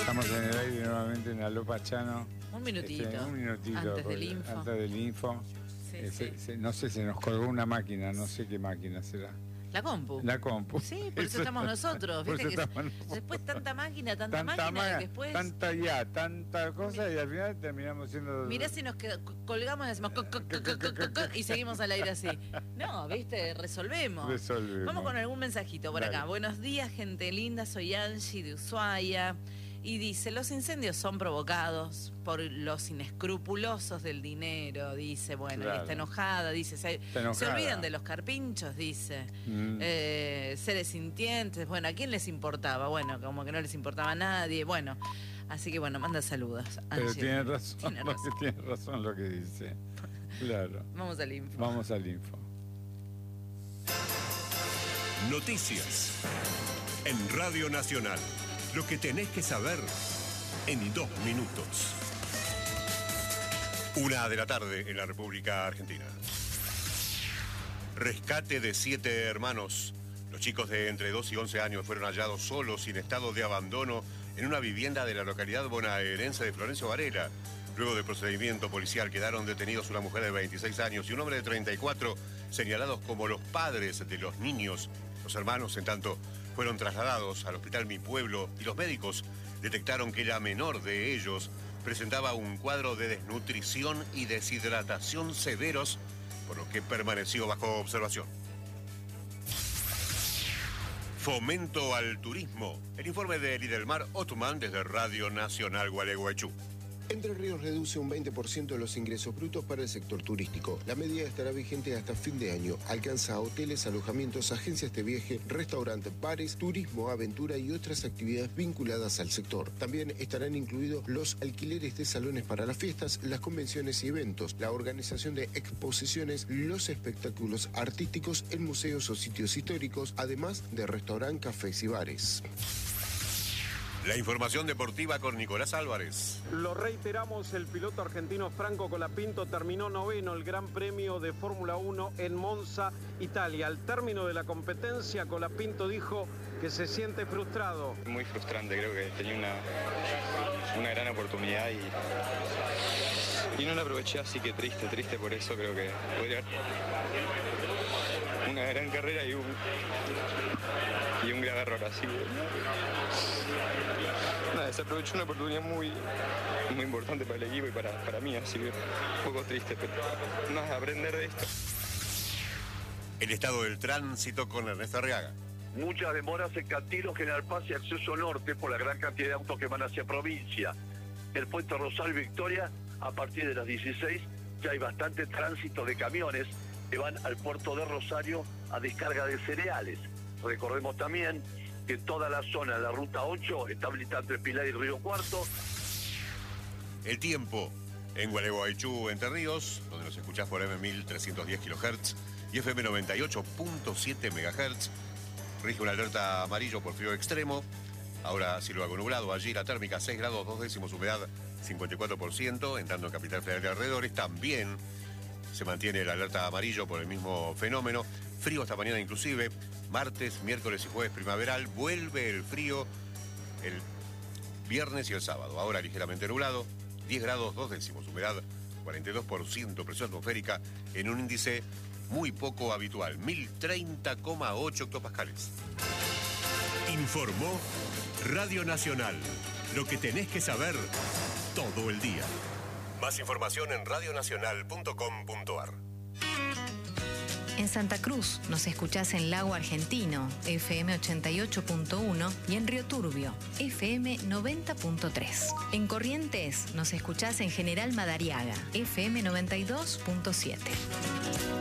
Estamos en el aire nuevamente en Aló Pachano. Un minutito. Un minutito. Antes del info. Antes del info. Sí. No sé, se nos colgó una máquina, no sé qué máquina será. La compu. La compu. Sí, por eso estamos nosotros. ¿Viste que después tanta máquina, y después... tanta cosa y al final terminamos siendo... Mirá si nos colgamos y decimos... y seguimos al aire así. No, ¿viste? Resolvemos. Vamos con algún mensajito por acá. Buenos días, gente linda. Soy Angie de Ushuaia. Y dice, los incendios son provocados por los inescrupulosos del dinero, dice, bueno, claro. Y está enojada, dice, se olvidan de los carpinchos, dice, seres sintientes, bueno, ¿a quién les importaba? Bueno, como que no les importaba a nadie, bueno, así que bueno, manda saludos. Pero tiene razón lo que dice, claro. Vamos al info. Noticias en Radio Nacional. Lo que tenés que saber en 2 minutos. 1 de la tarde en la República Argentina. Rescate de 7 hermanos. Los chicos de entre 2 y 11 años fueron hallados solos y en estado de abandono en una vivienda de la localidad bonaerense de Florencio Varela. Luego del procedimiento policial quedaron detenidos una mujer de 26 años y un hombre de 34, señalados como los padres de los niños. Los hermanos, en tanto, fueron trasladados al hospital Mi Pueblo y los médicos detectaron que la menor de ellos presentaba un cuadro de desnutrición y deshidratación severos, por lo que permaneció bajo observación. Fomento al turismo. El informe de Lidelmar Othman desde Radio Nacional Gualeguaychú. Entre Ríos reduce un 20% de los ingresos brutos para el sector turístico. La medida estará vigente hasta fin de año. Alcanza a hoteles, alojamientos, agencias de viaje, restaurantes, bares, turismo, aventura y otras actividades vinculadas al sector. También estarán incluidos los alquileres de salones para las fiestas, las convenciones y eventos, la organización de exposiciones, los espectáculos artísticos en museos o sitios históricos, además de restaurantes, cafés y bares. La información deportiva con Nicolás Álvarez. Lo reiteramos, el piloto argentino Franco Colapinto terminó noveno el Gran Premio de Fórmula 1 en Monza, Italia. Al término de la competencia, Colapinto dijo que se siente frustrado. Muy frustrante, creo que tenía una gran oportunidad y no la aproveché, así que triste por eso. Creo que podría haber una gran carrera y un grave error, así que nada, se aprovechó una oportunidad muy importante para el equipo y para mí, así que un poco triste, pero nada, aprender de esto. El estado del tránsito con Ernesto Arriaga. Muchas demoras en Cantilo, General Paz y Acceso Norte por la gran cantidad de autos que van hacia provincia. El puente Rosario Victoria, a partir de las 16, ya hay bastante tránsito de camiones que van al puerto de Rosario a descarga de cereales. Recordemos también que toda la zona de la ruta 8 está habilitada entre Pilar y Río Cuarto. El tiempo en Gualeguaychú, Entre Ríos, donde nos escuchás por M1310 kHz y FM 98.7 MHz. Rige una alerta amarillo por frío extremo. Ahora cielo algo nublado. Allí la térmica 6 grados 2 décimos, humedad 54%. Entrando en Capital Federal de alrededores también se mantiene el alerta amarillo por el mismo fenómeno. Frío esta mañana inclusive. Martes, miércoles y jueves primaveral. Vuelve el frío el viernes y el sábado. Ahora ligeramente nublado. 10 grados 2 décimos, humedad 42%, presión atmosférica en un índice muy poco habitual, 1030,8 hectopascales. Informó Radio Nacional. Lo que tenés que saber todo el día. Más información en radionacional.com.ar. En Santa Cruz nos escuchás en Lago Argentino, FM 88.1 y en Río Turbio, FM 90.3. En Corrientes nos escuchás en General Madariaga, FM 92.7.